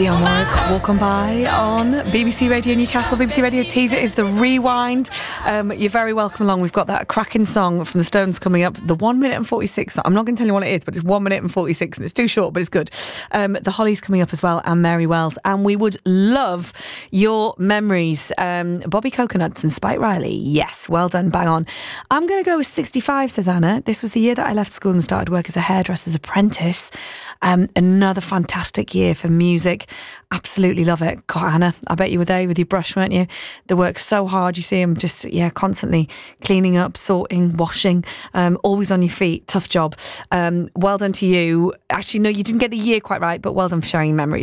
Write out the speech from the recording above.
Dionne Warwick, Walk On By on BBC Radio Newcastle, BBC Radio Teaser is the Rewind. You're very welcome along. We've got that cracking song from the Stones coming up, the 1 minute and 46. I'm not going to tell you what it is, but it's 1 minute and 46 and it's too short, but it's good. The Hollies coming up as well, and Mary Wells. And we would love your memories. Bobby Coconuts and Spike Riley. Yes, well done, bang on. I'm going to go with 65, says Anna. This was the year that I left school and started work as a hairdresser's apprentice. Another fantastic year for music. Absolutely love it. God, Anna, I bet you were there with your brush, weren't you? They work so hard. You see them just, constantly cleaning up, sorting, washing, always on your feet. Tough job. Well done to you. Actually, no, you didn't get the year quite right, but well done for sharing your memories.